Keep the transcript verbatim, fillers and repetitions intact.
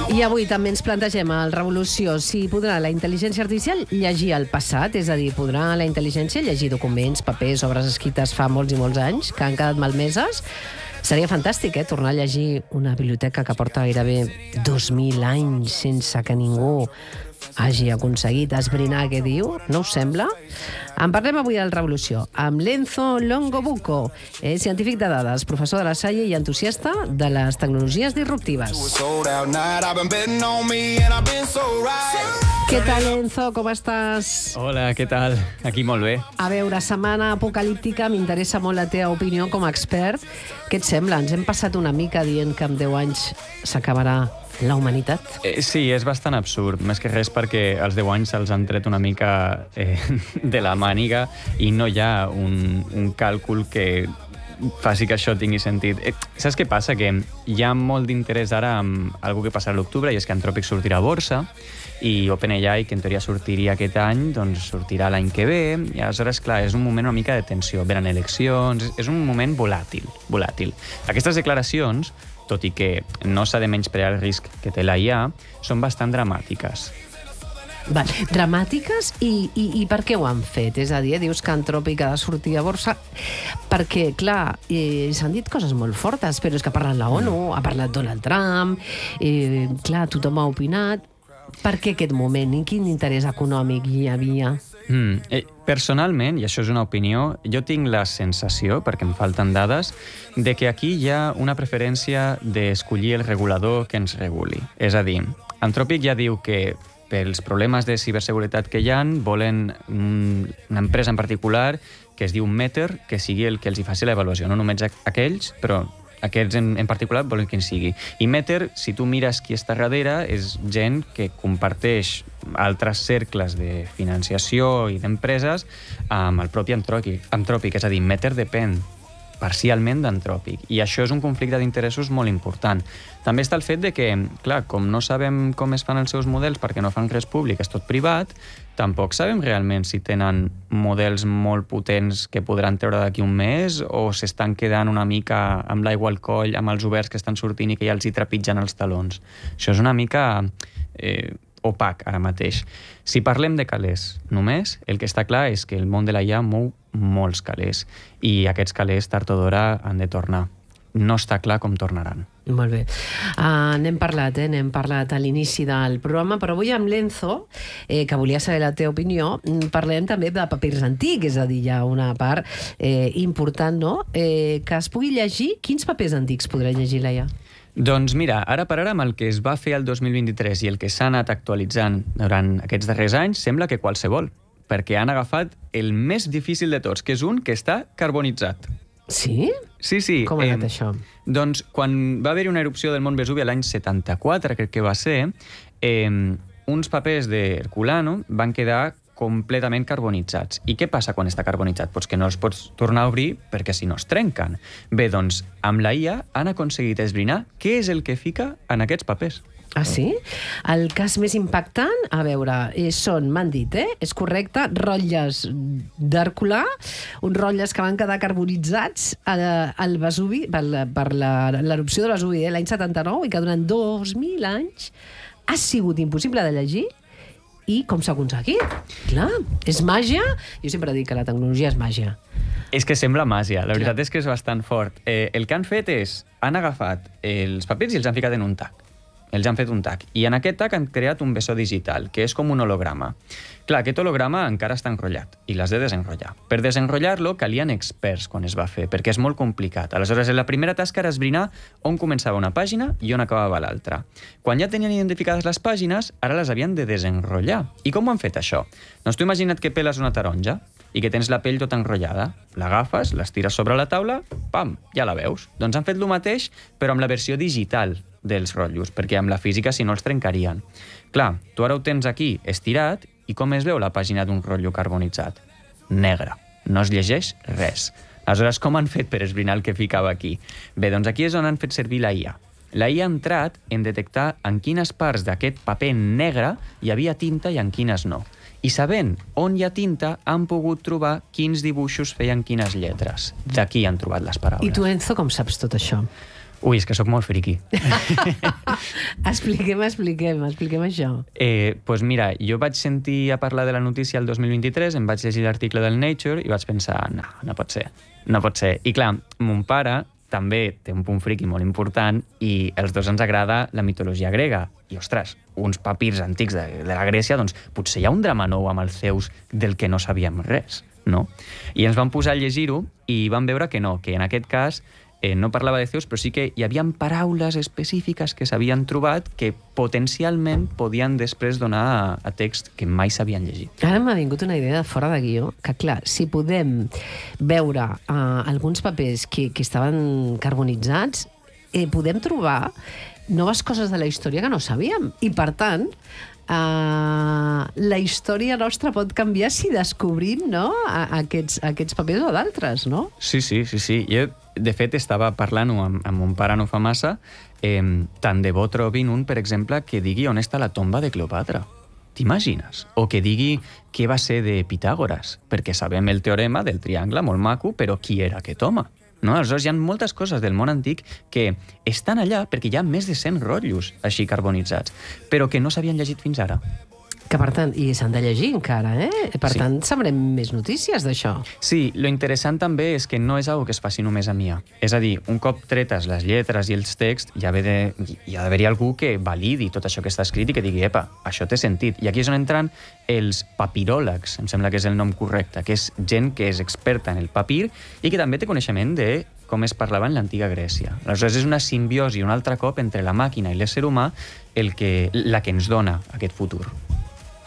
I avui també ens plantegem a Revolució si podrà la intel·ligència artificial llegir el passat, és a dir, podrà la intel·ligència llegir documents, papers, obres escrites fa molts i molts anys, que han quedat malmeses. Seria fantàstic, eh?, tornar a llegir una biblioteca que porta gairebé dos mil anys sense que ningú hagi aconseguit esbrinar què diu, no us sembla? En parlem avui al Revolució amb Lenzo Longobucco, eh, científic de dades, professor de la Salle i entusiasta de les tecnologies disruptives. Què tal, Lenzo? Com estàs? Hola, què tal? Aquí molt bé. A veure, setmana apocalíptica, m'interessa molt la teva opinió com a expert. Què et sembla? Ens hem passat una mica dient que en deu anys s'acabarà la humanitat? Eh, sí, és bastant absurd, més que res perquè els deu anys se'ls han tret una mica eh, de la màniga i no hi ha un, un càlcul que faci que això tingui sentit. Eh, saps què passa? Que hi ha molt d'interès ara amb algú que passarà a l'octubre, i és que Anthropic sortirà a borsa, i OpenAI, que en teoria sortiria aquest any, doncs sortirà l'any que ve, i aleshores, clar, és un moment una mica de tensió. Venen eleccions, és un moment volàtil, volàtil. Aquestes declaracions, tot i que no s'ha de menysprear el risc que té la I A, són bastant dramàtiques. Val. Dramàtiques i, i, i per què ho han fet? És a dir, eh, dius que Anthropic ha de sortir a borsa perquè, clar, eh, s'han dit coses molt fortes, però és que ha parlat la ONU, ha parlat Donald Trump, eh, clar, tothom ha opinat. Per què aquest moment? I quin interès econòmic hi havia? Mm, eh, personalment, i això és una opinió, jo tinc la sensació, perquè em falten dades, de que aquí hi ha una preferència d'escollir el regulador que ens reguli. És a dir, Anthropic ja diu que pels problemes de ciberseguretat que hi ha, volen una empresa en particular que es diu Meta, que sigui el que els hi faci l'avaluació, no només aquells, però aquests en, en particular volen que en sigui. I Meta, si tu mires qui està darrere, és gent que comparteix altres cercles de financiació i d'empreses amb el propi Anthropic. Anthropic, és a dir, Meta depèn parcialment d'Anthropic. I això és un conflicte d'interessos molt important. També està el fet de que, clar, com no sabem com es fan els seus models perquè no fan res públic, és tot privat, tampoc sabem realment si tenen models molt potents que podran treure d'aquí un mes o s'estan quedant una mica amb l'aigua al coll, amb els oberts que estan sortint i que ja els hi trepitgen els talons. Això és una mica eh, opac ara mateix. Si parlem de calés només, el que està clar és que el món de la I A mou molts calés i aquests calés tard o d'hora han de tornar. No està clar com tornaran. Molt bé. Uh, n'hem parlat, eh? N'hem parlat a l'inici del programa, però avui amb Lenzo, eh, que volia saber la teva opinió, parlem també de papers antics, és a dir, hi ha una part eh, important, no?, eh, que es pugui llegir. Quins papers antics podrà llegir la I A? Doncs mira, ara per ara, amb el que es va fer el dos mil vint-i-tres i el que s'ha anat actualitzant durant aquests darrers anys, sembla que qualsevol, perquè han agafat el més difícil de tots, que és un que està carbonitzat. Sí? Sí, sí. Com ha anat eh, això? Doncs quan va haver-hi una erupció del Mont Vesuvi l'any setanta-quatre, crec que va ser, eh, uns papers d'Herculano van quedar completament carbonitzats. I què passa quan està carbonitzat? Pues que no els pots tornar a obrir perquè si no es trenquen. Bé, doncs, amb la I A han aconseguit esbrinar què és el que fica en aquests papers. Ah, sí? El cas més impactant, a veure, eh, són, m'han dit, eh? És correcte, rotlles d'Herculà, uns rotlles que van quedar carbonitzats al, al Vesuvi, per, per l'erupció del Vesuvi, eh, l'any setanta-nou, i que durant dos mil anys ha sigut impossible de llegir. I com s'ha aconseguit? Clar, és màgia. Jo sempre dic que la tecnologia és màgia. És que sembla màgia, la veritat és que és bastant fort. Eh, el que han fet és, han agafat els papers i els han ficat en un tac. Els han fet un tac. I en aquest tac han creat un bessó digital, que és com un holograma. Clar, aquest holograma encara està enrotllat i l'has de desenrotllar. Per desenrotllar-lo calien experts quan es va fer, perquè és molt complicat. Aleshores, la primera tasca era esbrinar on començava una pàgina i on acabava l'altra. Quan ja tenien identificades les pàgines, ara les havien de desenrotllar. I com ho han fet, això? Doncs tu imagina't que peles una taronja i que tens la pell tota enrotllada. L'agafes, l'estires sobre la taula, pam, ja la veus. Doncs han fet el mateix, però amb la versió digital dels rotllos, perquè amb la física si no els trencarien. Clar, tu ara ho tens aquí estirat i com es veu la pàgina d'un rotllo carbonitzat? Negra. No es llegeix res. Aleshores, com han fet per esbrinar el que ficava aquí? Bé, doncs aquí és on han fet servir la I A. La I A ha entrat en detectar en quines parts d'aquest paper negre hi havia tinta i en quines no. I sabent on hi ha tinta, han pogut trobar quins dibuixos feien quines lletres. D'aquí han trobat les paraules. I tu, Enzo, com saps tot això? Ui, és que sóc molt friqui. expliquem, expliquem, expliquem això. Eh, pues mira, jo vaig sentir a parlar de la notícia el dos mil vint-i-tres, em vaig llegir l'article del Nature i vaig pensar, no, no pot ser, no pot ser. I clar, mon pare també té un punt friqui molt important i els dos ens agrada la mitologia grega. I, ostres, uns papirs antics de, de la Grècia, doncs potser hi ha un drama nou amb els Zeus del que no sabíem res, no? I ens vam posar a llegir-ho i vam veure que no, que en aquest cas Eh, no parlava de Zeus, però sí que hi havia paraules específiques que s'havien trobat que potencialment podien després donar a, a text que mai s'havien llegit. Ara m'ha vingut una idea de fora de guió, que clar, si podem veure uh, alguns papers que, que estaven carbonitzats, eh, podem trobar noves coses de la història que no sabíem. I, per tant, Uh, la història nostra pot canviar si descobrim, no?, aquests, aquests papers o d'altres, no? Sí, sí, sí, sí. Jo, de fet, estava parlant-ho amb, amb mon pare no fa massa. Eh, tant de bo trobin un, per exemple, que digui on està la tomba de Cleopatra. T'imagines? O que digui què va ser de Pitàgores, perquè sabem el teorema del triangle, molt maco, però qui era aquest home? No? Aleshores, hi ha moltes coses del món antic que estan allà perquè hi ha més de cent rotllos així carbonitzats, però que no s'havien llegit fins ara. Que, per tant, i s'han de llegir encara, eh? Per Sí. tant, sabrem més notícies d'això. Sí, lo interessant també és que no és algo que es faci només a mi. És a dir, un cop tretes les lletres i els texts, hi ha d'haver hi ha d'haver algú que validi tot això que està escrit i que digui, epa, això té sentit. I aquí és on entren els papiròlegs, em sembla que és el nom correcte, que és gent que és experta en el papir i que també té coneixement de com es parlava en l'antiga Grècia. Aleshores, és una simbiosi un altre cop entre la màquina i l'ésser humà el que, la que ens dona aquest futur.